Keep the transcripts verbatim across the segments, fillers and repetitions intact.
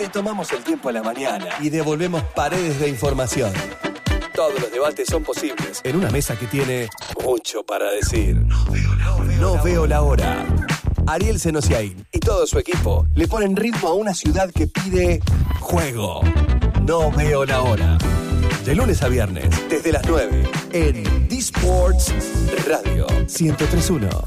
Le tomamos el tiempo a la mañana y devolvemos paredes de información. Todos los debates son posibles en una mesa que tiene mucho para decir. No veo la hora. No veo la hora. Ariel Senosiaín y todo su equipo le ponen ritmo a una ciudad que pide juego. No veo la hora. De lunes a viernes, desde las nueve, en D-Sports Radio ciento tres punto uno.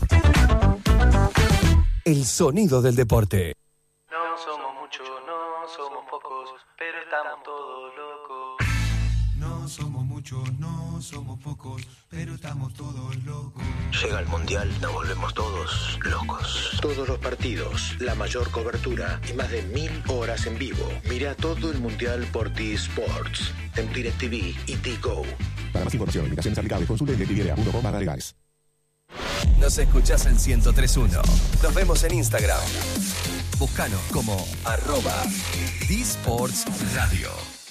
El sonido del deporte. No somos muchos, no somos pocos, pero estamos todos locos. No somos muchos, no somos pocos, pero estamos todos locos. Llega el Mundial, nos volvemos todos locos. Todos los partidos, la mayor cobertura y más de mil horas en vivo. Mira todo el Mundial por T-Sports, en DirecTV y T-Go. Para más información, limitaciones aplicables, consulte en directv punto com barra legales. Nos escuchás en ciento tres punto uno. Nos vemos en Instagram. Búscanos como arroba D-Sports Radio.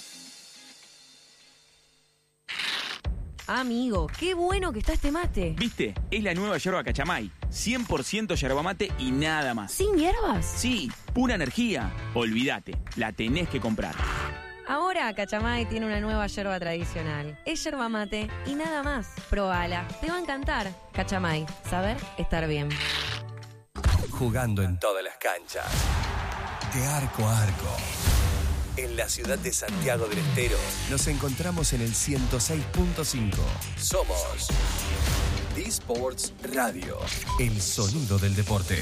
Amigo, qué bueno que está este mate. ¿Viste? Es la nueva yerba Cachamay. cien por ciento yerba mate y nada más. ¿Sin hierbas? Sí, pura energía. Olvídate, la tenés que comprar. Ahora Cachamay tiene una nueva yerba tradicional. Es yerba mate y nada más. Probala, te va a encantar. Cachamay, saber estar bien. Jugando en todas las canchas. De arco a arco. En la ciudad de Santiago del Estero nos encontramos en el ciento seis punto cinco. Somos D-Sports Radio, el sonido del deporte.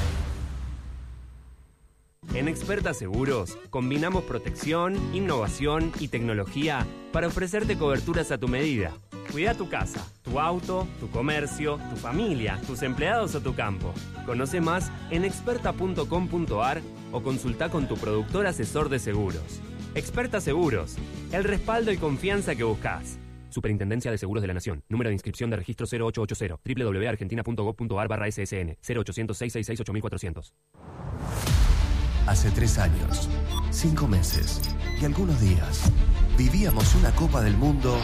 En Experta Seguros combinamos protección, innovación y tecnología para ofrecerte coberturas a tu medida. Cuida tu casa, tu auto, tu comercio, tu familia, tus empleados o tu campo. Conoce más en experta punto com punto a r o consulta con tu productor asesor de seguros. Experta Seguros, el respaldo y confianza que buscas. Superintendencia de Seguros de la Nación. Número de inscripción de registro cero ocho ocho cero. doble u doble u doble u punto argentina punto gob punto a r barra S S N. cero ochocientos, seiscientos sesenta y seis, ocho mil cuatrocientos. Hace tres años, cinco meses y algunos días, vivíamos una Copa del Mundo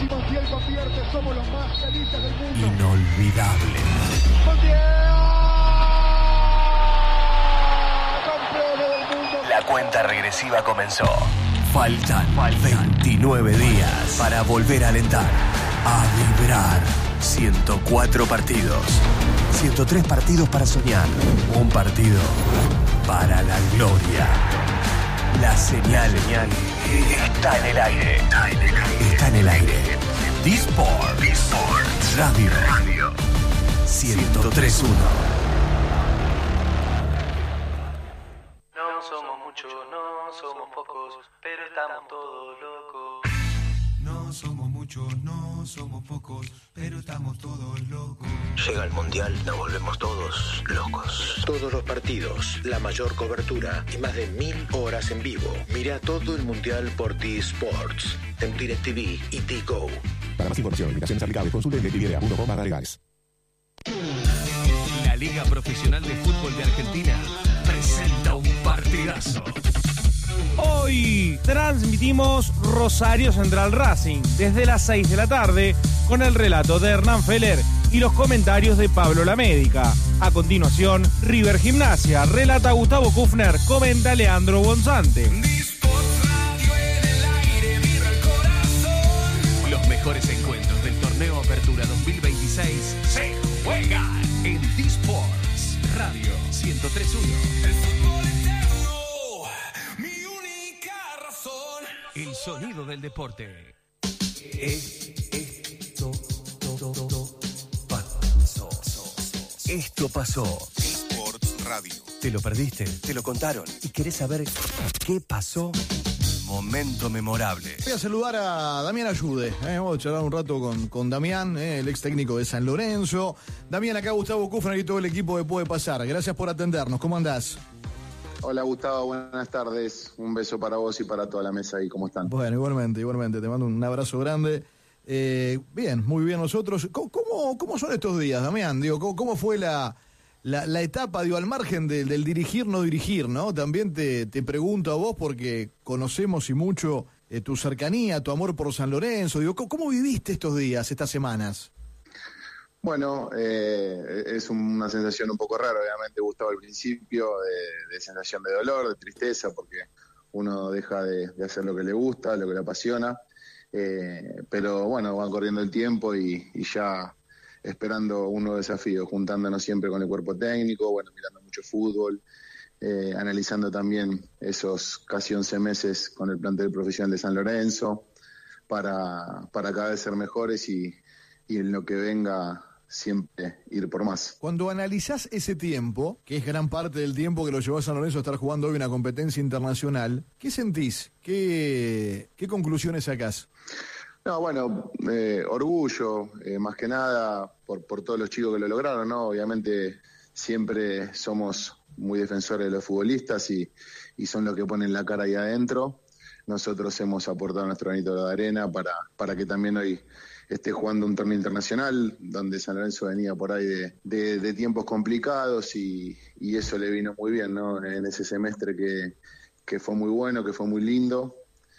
inolvidable. La cuenta regresiva comenzó. Faltan veintinueve días para volver a alentar, a vibrar. ciento cuatro partidos, ciento tres partidos para soñar, un partido para la gloria. La señal está en el aire. Está en el aire. D-Sports Radio ciento tres punto uno. No somos muchos, no somos pocos, pero estamos todos locos. No somos muchos, no somos pocos, pero estamos todos locos. Llega el Mundial, nos volvemos todos locos. Todos los partidos, la mayor cobertura y más de mil horas en vivo. Mira todo el Mundial por T-Sports, en DirecTV y T-Go. Para más información, limitaciones aplicables, consulte en directv punto com barra legales. La Liga Profesional de Fútbol de Argentina presenta un partidazo. Hoy transmitimos Rosario Central Racing desde las seis de la tarde con el relato de Hernán Feller y los comentarios de Pablo Lamédica. A continuación, River Gimnasia, relata Gustavo Kufner, comenta Leandro Bonzante. Los mejores encuentros del torneo Apertura dos mil veintiséis se juegan en D-Sports Radio ciento tres punto uno. El fútbol eterno, mi única razón. El sonido del deporte. Esto pasó. Esto pasó. D-Sports Radio. ¿Te lo perdiste? ¿Te lo contaron? ¿Y querés saber qué pasó? Momento memorable. Voy a saludar a Damián Ayude. Eh, vamos a charlar un rato con, con Damián, eh, el ex técnico de San Lorenzo. Damián, acá Gustavo Kufner y todo el equipo de Puede Pasar. Gracias por atendernos. ¿Cómo andás? Hola Gustavo, buenas tardes. Un beso para vos y para toda la mesa ahí. ¿Cómo están? Bueno, igualmente, igualmente. Te mando un abrazo grande. Eh, bien, muy bien nosotros. ¿Cómo, cómo, cómo son estos días, Damián? Digo, ¿cómo, cómo fue la, la, la etapa, digo, al margen de, del dirigir, no dirigir, ¿no? También te, te pregunto a vos porque conocemos y mucho eh, tu cercanía, tu amor por San Lorenzo. Digo, ¿cómo, cómo viviste estos días, estas semanas? Bueno, eh, es una sensación un poco rara, obviamente, Gustavo, al principio, de, de sensación de dolor, de tristeza, porque uno deja de, de hacer lo que le gusta, lo que le apasiona, eh, pero bueno, va corriendo el tiempo y, y ya esperando un nuevo desafío, juntándonos siempre con el cuerpo técnico, bueno, mirando mucho fútbol, eh, analizando también esos casi once meses con el plantel profesional de San Lorenzo, para, para cada vez ser mejores y, y en lo que venga siempre ir por más. Cuando analizás ese tiempo, que es gran parte del tiempo que lo llevó a San Lorenzo a estar jugando hoy una competencia internacional, ¿qué sentís? ¿Qué, qué conclusiones sacás? No, bueno, eh, orgullo, eh, más que nada por, por todos los chicos que lo lograron, ¿no? Obviamente siempre somos muy defensores de los futbolistas y, y son los que ponen la cara ahí adentro. Nosotros hemos aportado nuestro granito de arena para, para que también hoy esté jugando un torneo internacional, donde San Lorenzo venía por ahí de, de, de tiempos complicados y, y eso le vino muy bien, ¿no? En ese semestre que, que fue muy bueno, que fue muy lindo.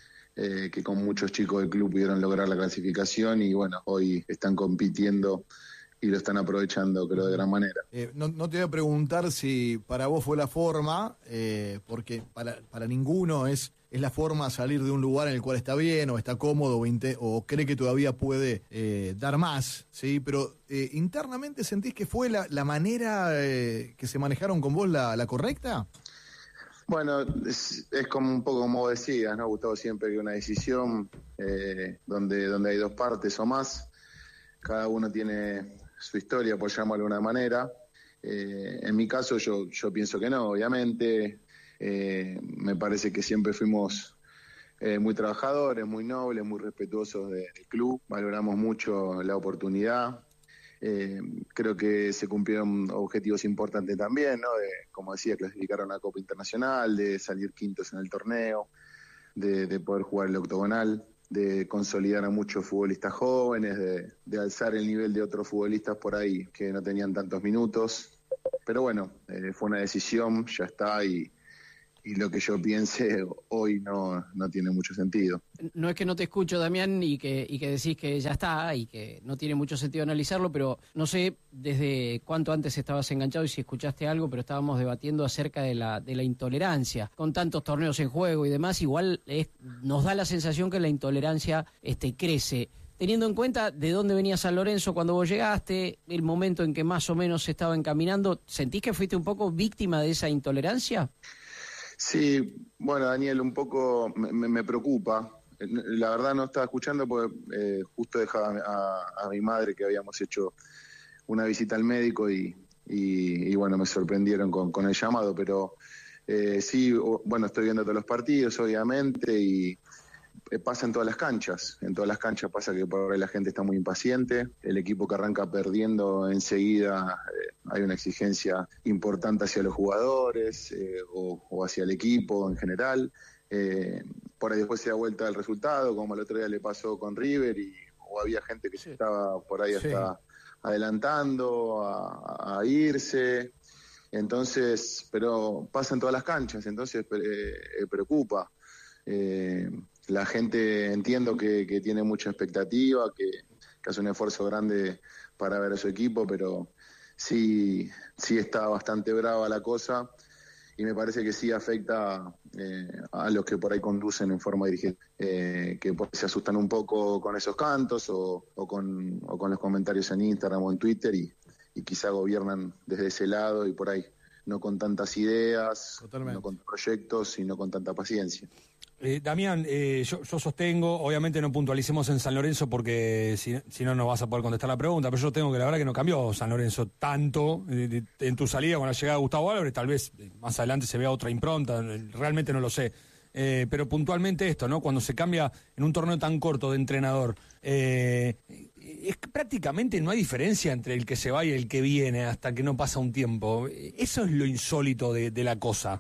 Eh, que con muchos chicos del club pudieron lograr la clasificación y bueno, hoy están compitiendo y lo están aprovechando, creo, de gran manera. Eh, no, no te voy a preguntar si para vos fue la forma, eh, porque para, para ninguno es, es la forma salir de un lugar en el cual está bien o está cómodo o, inte- o cree que todavía puede eh, dar más, ¿sí? Pero eh, internamente sentís que fue la, la manera eh, que se manejaron con vos la, la correcta. Bueno, es, es como un poco como decías, ¿no, Gustavo? Siempre que una decisión eh, donde, donde hay dos partes o más, cada uno tiene su historia, por llamarlo de alguna manera. Eh, en mi caso yo, yo pienso que no, obviamente. Eh, me parece que siempre fuimos eh, muy trabajadores, muy nobles, muy respetuosos de, del club. Valoramos mucho la oportunidad. Eh, creo que se cumplieron objetivos importantes también, ¿no? De, como decía, clasificar a una Copa Internacional, de salir quintos en el torneo, de, de poder jugar el octogonal, de consolidar a muchos futbolistas jóvenes, de, de alzar el nivel de otros futbolistas por ahí que no tenían tantos minutos. Pero bueno, eh, fue una decisión, ya está, y, y lo que yo piense hoy no, no tiene mucho sentido. No es que no te escucho, Damián, y que, y que decís que ya está y que no tiene mucho sentido analizarlo, pero no sé desde cuánto antes estabas enganchado y si escuchaste algo, pero estábamos debatiendo acerca de la, de la intolerancia. Con tantos torneos en juego y demás, igual es, nos da la sensación que la intolerancia este, crece. Teniendo en cuenta de dónde venía San Lorenzo cuando vos llegaste, el momento en que más o menos se estaba encaminando, ¿sentís que fuiste un poco víctima de esa intolerancia? Sí, bueno, Daniel, un poco me, me preocupa. La verdad no estaba escuchando porque eh, justo dejaba a, a mi madre que habíamos hecho una visita al médico y, y, y bueno, me sorprendieron con, con el llamado, pero eh, sí, bueno, estoy viendo todos los partidos, obviamente, y eh, pasa en todas las canchas. En todas las canchas pasa que por ahí la gente está muy impaciente. El equipo que arranca perdiendo enseguida, eh, hay una exigencia importante hacia los jugadores eh, o, o hacia el equipo en general. Eh, por ahí después se da vuelta el resultado, como el otro día le pasó con River, y o había gente que se estaba por ahí hasta sí. adelantando a, a irse. Entonces, pero pasa en todas las canchas, entonces eh, preocupa. Eh, la gente entiendo que, que tiene mucha expectativa, que, que hace un esfuerzo grande para ver a su equipo, pero sí, sí está bastante brava la cosa y me parece que sí afecta eh, a los que por ahí conducen en forma dirigente, eh, que por ahí se asustan un poco con esos cantos o, o, con, o con los comentarios en Instagram o en Twitter y, y quizá gobiernan desde ese lado y por ahí no con tantas ideas, Totalmente. no con proyectos y no con tanta paciencia. Eh, Damián, eh, yo, yo sostengo, obviamente no puntualicemos en San Lorenzo porque si, si no, no vas a poder contestar la pregunta, pero yo tengo que la verdad que no cambió San Lorenzo tanto eh, de, en tu salida con la llegada de Gustavo Álvarez, tal vez eh, más adelante se vea otra impronta, realmente no lo sé. Eh, pero puntualmente esto, ¿no? Cuando se cambia en un torneo tan corto de entrenador, eh, es que prácticamente no hay diferencia entre el que se va y el que viene hasta que no pasa un tiempo. Eso es lo insólito de, de la cosa.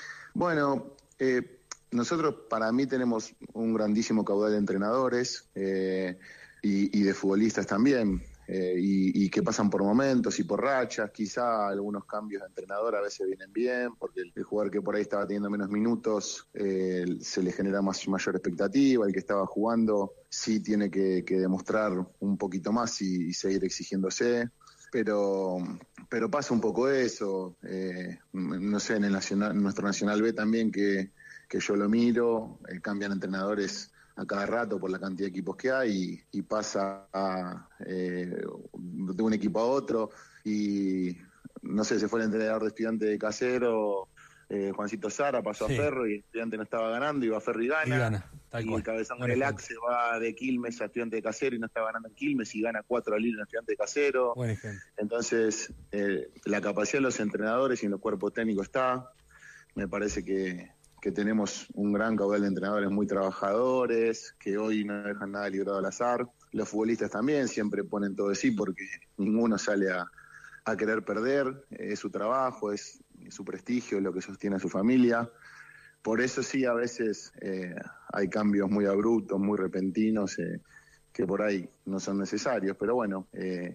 Bueno, eh, nosotros para mí tenemos un grandísimo caudal de entrenadores eh, y, y de futbolistas también. Eh, y, y que pasan por momentos y por rachas, quizá algunos cambios de entrenador a veces vienen bien, porque el, el jugador que por ahí estaba teniendo menos minutos eh, se le genera más, mayor expectativa, el que estaba jugando sí tiene que, que demostrar un poquito más y, y seguir exigiéndose, pero, pero pasa un poco eso, eh, no sé, en el nacional, nuestro Nacional B también, que, que yo lo miro, eh, cambian entrenadores a cada rato por la cantidad de equipos que hay, y, y pasa a, eh, de un equipo a otro, y no sé, se fue el entrenador de Estudiante de Casero, eh, Juancito Sara, pasó sí. a Ferro, y Estudiante no estaba ganando, iba a Ferro y gana, y, gana, tal y cual. el Cabezón Bueno, Relax se va de Quilmes a Estudiante de Casero y no estaba ganando en Quilmes, y gana cuatro al hilo en Estudiante de Casero. Buen ejemplo. Entonces, eh, la capacidad de los entrenadores y en los cuerpos técnicos está. Me parece que, que tenemos un gran caudal de entrenadores muy trabajadores, que hoy no dejan nada librado al azar. Los futbolistas también siempre ponen todo de sí, porque ninguno sale a, a querer perder. Es su trabajo, es, es su prestigio, es lo que sostiene a su familia. Por eso sí, a veces eh, hay cambios muy abruptos, muy repentinos, eh, que por ahí no son necesarios. Pero bueno, eh,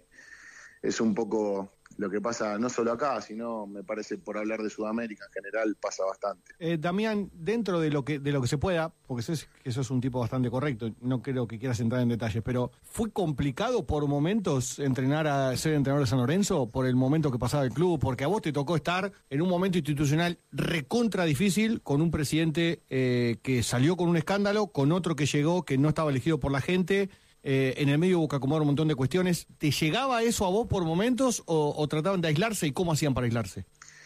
es un poco lo que pasa no solo acá, sino, me parece, por hablar de Sudamérica en general, pasa bastante. Eh, Damián, dentro de lo que de lo que se pueda, porque sé que sos un tipo bastante correcto, no creo que quieras entrar en detalles, pero ¿fue complicado por momentos entrenar a ser entrenador de San Lorenzo por el momento que pasaba el club? Porque a vos te tocó estar en un momento institucional recontra difícil, con un presidente eh, que salió con un escándalo, con otro que llegó que no estaba elegido por la gente. Eh, en el medio hubo que acomodar un montón de cuestiones. ¿Te llegaba eso a vos por momentos o, o trataban de aislarse, y cómo hacían para aislarse?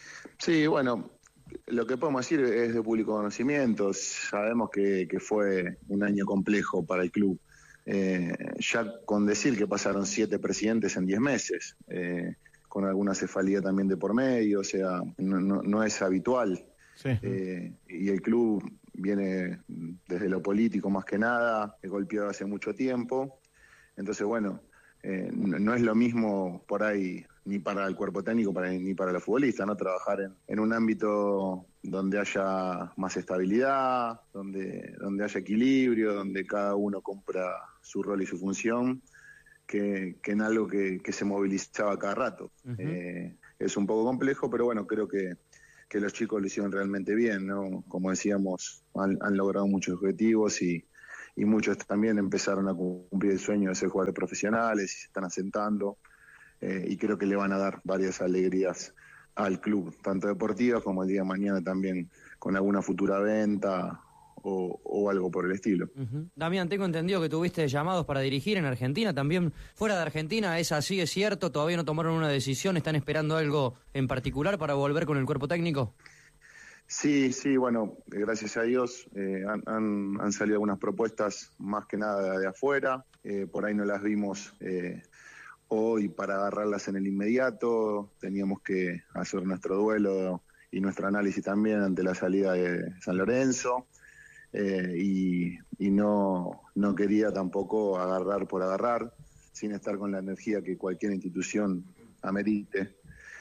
Sí, bueno, lo que podemos decir es de público conocimiento. Sabemos que, que fue un año complejo para el club. Eh, ya con decir que pasaron siete presidentes en diez meses, eh, con alguna cefalía también de por medio, o sea, no, no, no es habitual. Sí. Eh, y el club viene desde lo político más que nada, golpeado hace mucho tiempo. Entonces, bueno, eh, no, no es lo mismo por ahí ni para el cuerpo técnico para, ni para los futbolistas, ¿no? Trabajar en, en un ámbito donde haya más estabilidad, donde, donde haya equilibrio, donde cada uno compra su rol y su función, que, que en algo que, que se movilizaba cada rato. Uh-huh. Eh, es un poco complejo, pero bueno, creo que que los chicos lo hicieron realmente bien, ¿no? Como decíamos, han, han logrado muchos objetivos y, y muchos también empezaron a cumplir el sueño de ser jugadores profesionales y se están asentando, eh, y creo que le van a dar varias alegrías al club, tanto deportivas como el día de mañana también con alguna futura venta o, o algo por el estilo. Uh-huh. Damián, tengo entendido que tuviste llamados para dirigir en Argentina, también fuera de Argentina, ¿es así, es cierto? ¿Todavía no tomaron una decisión? ¿Están esperando algo en particular para volver con el cuerpo técnico? Sí, sí, bueno, gracias a Dios eh, han, han, han salido algunas propuestas más que nada de afuera, eh, por ahí no las vimos eh, hoy para agarrarlas en el inmediato, teníamos que hacer nuestro duelo y nuestro análisis también ante la salida de San Lorenzo. Eh, y, y no, no quería tampoco agarrar por agarrar, sin estar con la energía que cualquier institución amerite.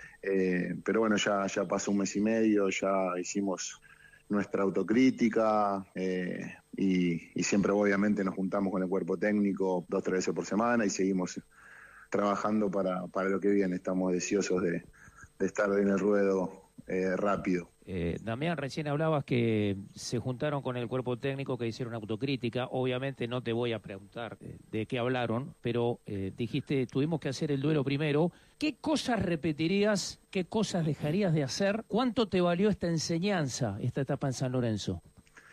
Eh, pero bueno, ya, ya pasó un mes y medio, ya hicimos nuestra autocrítica eh, y, y siempre obviamente nos juntamos con el cuerpo técnico dos o tres veces por semana y seguimos trabajando para, para lo que viene. Estamos deseosos de, de estar en el ruedo eh, rápido. Eh, Damián, recién hablabas que se juntaron con el cuerpo técnico, que hicieron autocrítica. Obviamente no te voy a preguntar de, de qué hablaron, pero eh, dijiste, tuvimos que hacer el duelo primero. ¿Qué cosas repetirías? ¿Qué cosas dejarías de hacer? ¿Cuánto te valió esta enseñanza, esta etapa en San Lorenzo?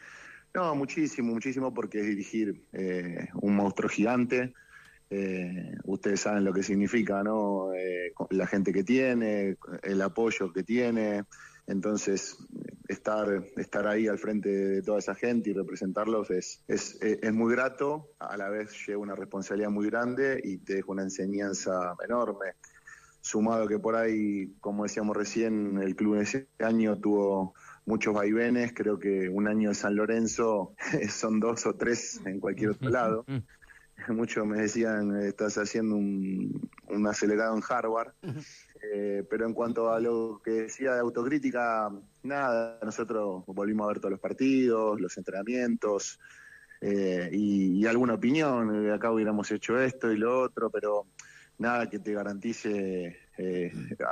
No, muchísimo, muchísimo, porque es dirigir eh, un monstruo gigante. Eh, ustedes saben lo que significa, ¿no? Eh, la gente que tiene, el apoyo que tiene. Entonces, estar estar ahí al frente de toda esa gente y representarlos es, es, es muy grato, a la vez lleva una responsabilidad muy grande y te deja una enseñanza enorme. Sumado que por ahí, como decíamos recién, el club ese año tuvo muchos vaivenes, creo que un año de San Lorenzo son dos o tres en cualquier otro lado. Muchos me decían, estás haciendo un, un acelerado en Harvard. Eh, pero en cuanto a lo que decía de autocrítica, nada, nosotros volvimos a ver todos los partidos, los entrenamientos eh, y, y alguna opinión, acá hubiéramos hecho esto y lo otro, pero nada que te garantice eh,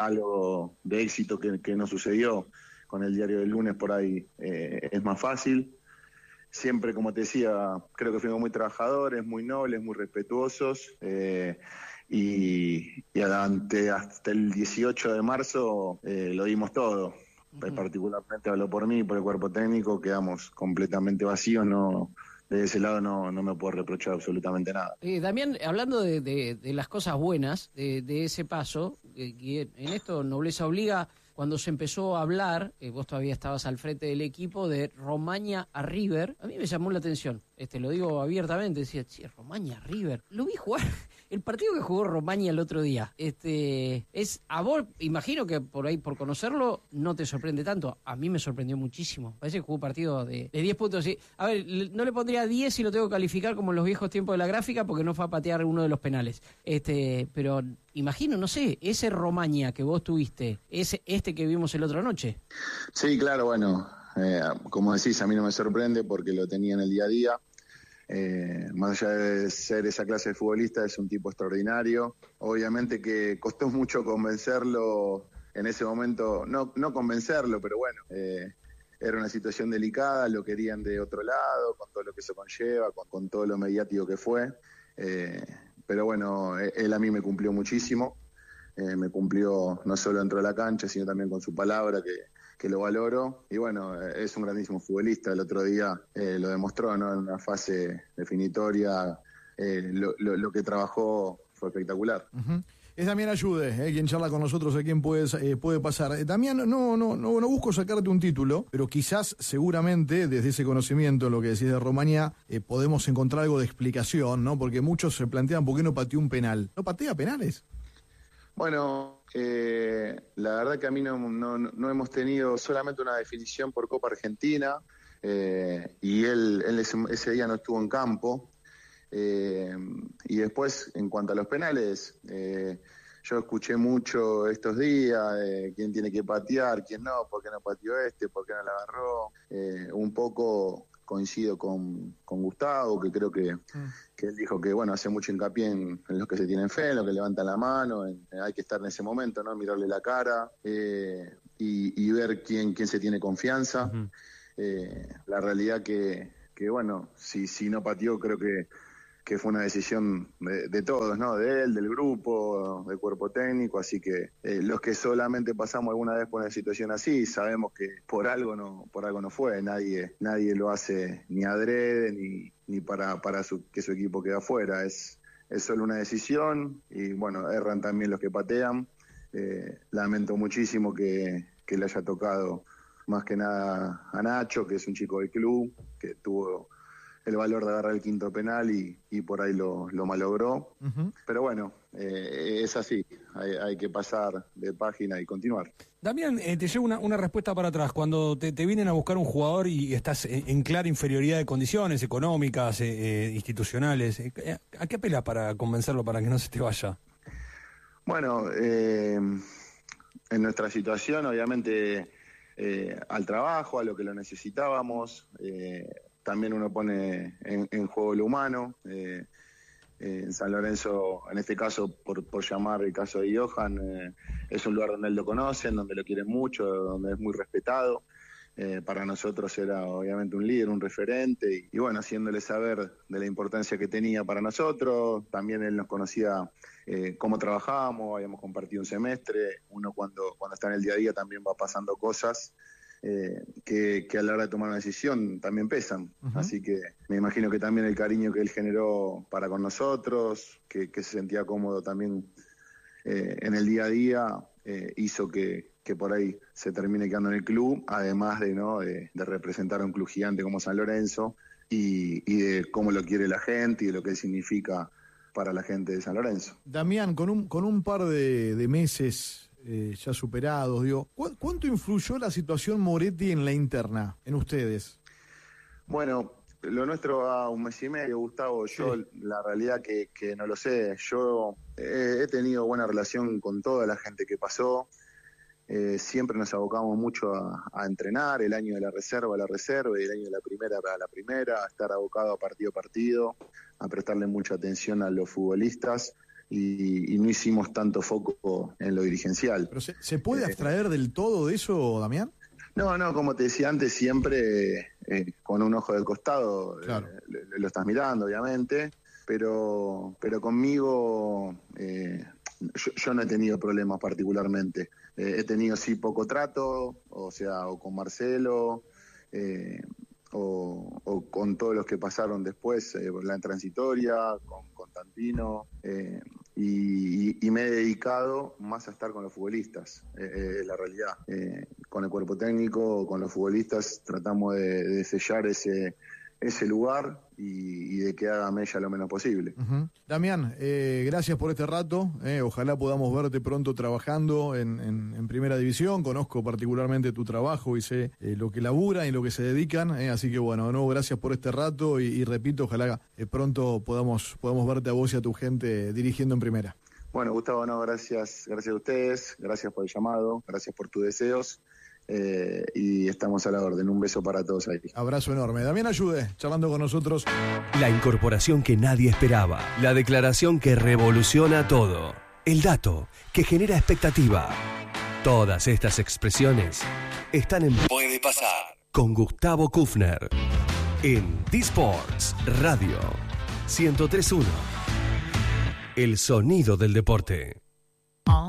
algo de éxito que, que no sucedió. Con el diario del lunes por ahí eh, es más fácil. Siempre, como te decía, creo que fuimos muy trabajadores, muy nobles, muy respetuosos, eh, y, y ante, hasta el dieciocho de marzo eh, lo dimos todo. Uh-huh. Particularmente hablo por mí, por el cuerpo técnico, quedamos completamente vacíos, no... De ese lado no, no me puedo reprochar absolutamente nada. Eh, Damián, hablando de, de, de las cosas buenas, de, de ese paso, eh, y en esto Nobleza Obliga, cuando se empezó a hablar, eh, vos todavía estabas al frente del equipo, de Romaña a River, a mí me llamó la atención, este lo digo abiertamente, decía, che, Romaña a River, lo vi jugar... El partido que jugó Romaña el otro día, este, es a vos, imagino que por ahí, por conocerlo, no te sorprende tanto. A mí me sorprendió muchísimo. Parece que jugó un partido de, de diez puntos. ¿Sí? A ver, no le pondría diez si lo tengo que calificar como en los viejos tiempos de la gráfica, porque no fue a patear uno de los penales. Este, pero imagino, no sé, ese Romaña que vos tuviste, es este que vimos el otra noche. Sí, claro, bueno, eh, como decís, a mí no me sorprende porque lo tenía en el día a día. Eh, más allá de ser esa clase de futbolista, es un tipo extraordinario. Obviamente que costó mucho convencerlo en ese momento, no, no convencerlo, pero bueno, eh, era una situación delicada, lo querían de otro lado, con todo lo que eso conlleva, con, con todo lo mediático que fue. Eh, pero bueno, él a mí me cumplió muchísimo, eh, me cumplió no solo dentro de la cancha, sino también con su palabra, que que lo valoro, y bueno, es un grandísimo futbolista. El otro día eh, lo demostró, ¿no? En una fase definitoria, eh, lo, lo, lo que trabajó fue espectacular. Uh-huh. Es Damián Ayude, eh, quien charla con nosotros, a quien puede, eh, puede pasar. Eh, Damián, no, no, no, no busco sacarte un título, pero quizás, seguramente, desde ese conocimiento, lo que decís de Romaña, eh, podemos encontrar algo de explicación, ¿no? Porque muchos se plantean por qué no pateó un penal. ¿No patea penales? Bueno, eh, la verdad que a mí no, no, no hemos tenido solamente una definición por Copa Argentina, eh, y él, él ese, ese día no estuvo en campo. Eh, y después, en cuanto a los penales, eh, yo escuché mucho estos días, eh, quién tiene que patear, quién no, por qué no pateó este, por qué no la agarró. Eh, un poco coincido con, con Gustavo, que creo que, mm. que él dijo que, bueno, hace mucho hincapié en, en los que se tienen fe, en los que levantan la mano, en, en, hay que estar en ese momento, ¿no? Mirarle la cara eh, y, y ver quién, quién se tiene confianza. Uh-huh. Eh, la realidad que, que bueno, si, si no pateó, creo que que fue una decisión de, de todos, ¿no? De él, del grupo, del cuerpo técnico, así que eh, los que solamente pasamos alguna vez por una situación así, sabemos que por algo no, por algo no fue, nadie, nadie lo hace ni adrede ni, ni para, para su, que su equipo quede afuera, es, es solo una decisión y bueno, erran también los que patean. Eh, lamento muchísimo que, que le haya tocado más que nada a Nacho, que es un chico del club, que tuvo el valor de agarrar el quinto penal y, y por ahí lo, lo malogró. Uh-huh. Pero bueno, eh, es así, hay, hay que pasar de página y continuar. Damián, eh, te llevo una, una respuesta para atrás. Cuando te, te vienen a buscar un jugador y estás en, en clara inferioridad de condiciones económicas, eh, eh, institucionales, eh, ¿a qué apelas para convencerlo para que no se te vaya? Bueno, eh, en nuestra situación, obviamente, eh, al trabajo, a lo que lo necesitábamos, eh, también uno pone en, en juego lo humano. Eh, eh, en San Lorenzo, en este caso, por, por llamar el caso de Johan, eh, es un lugar donde él lo conocen, donde lo quieren mucho, donde es muy respetado. Eh, para nosotros era obviamente un líder, un referente, y, y bueno, haciéndole saber de la importancia que tenía para nosotros. También él nos conocía eh, cómo trabajábamos, habíamos compartido un semestre. Uno cuando, cuando está en el día a día también va pasando cosas Eh, que, que a la hora de tomar una decisión también pesan. Uh-huh. Así que me imagino que también el cariño que él generó para con nosotros, que, que se sentía cómodo también eh, en el día a día, eh, hizo que, que por ahí se termine quedando en el club, además de, ¿no? de, de representar a un club gigante como San Lorenzo y, y de cómo lo quiere la gente y de lo que significa para la gente de San Lorenzo. Damián, con un, con un par de, de meses Eh, ya superados, digo, ¿cu- ¿cuánto influyó la situación Moretti en la interna, en ustedes? Bueno, lo nuestro va un mes y medio, Gustavo. Yo, sí. La realidad que, que no lo sé. Yo he, he tenido buena relación con toda la gente que pasó. Eh, siempre nos abocamos mucho a, a entrenar, el año de la reserva a la reserva y el año de la primera a la primera, a estar abocado a partido a partido, a prestarle mucha atención a los futbolistas. Y, y no hicimos tanto foco en lo dirigencial. ¿Pero se, se puede eh, abstraer del todo de eso, Damián? No, no, como te decía antes, siempre eh, con un ojo del costado, claro. eh, lo, lo estás mirando, obviamente, pero, pero conmigo eh, yo, yo no he tenido problemas particularmente. Eh, he tenido sí poco trato, o sea, o con Marcelo, eh, o, o con todos los que pasaron después, eh, la transitoria, con Constantino, eh, y, y me he dedicado más a estar con los futbolistas, eh, eh, la realidad. Eh, con el cuerpo técnico, con los futbolistas, tratamos de, de sellar ese, ese lugar y, y de que haga mella lo menos posible. Uh-huh. Damián, eh, gracias por este rato, eh, ojalá podamos verte pronto trabajando en, en, en Primera División. Conozco particularmente tu trabajo y sé eh, lo que laburan y lo que se dedican, eh, así que bueno, de nuevo gracias por este rato y, y repito, ojalá eh, pronto podamos, podamos verte a vos y a tu gente dirigiendo en Primera. Bueno, Gustavo, no, gracias, gracias a ustedes, gracias por el llamado, gracias por tus deseos. Eh, y estamos a la orden. Un beso para todos ahí. Abrazo enorme. Damián Ayude, charlando con nosotros. La incorporación que nadie esperaba. La declaración que revoluciona todo. El dato que genera expectativa. Todas estas expresiones están en Puede Pasar con Gustavo Kufner en D-Sports Radio ciento tres punto uno. El sonido del deporte.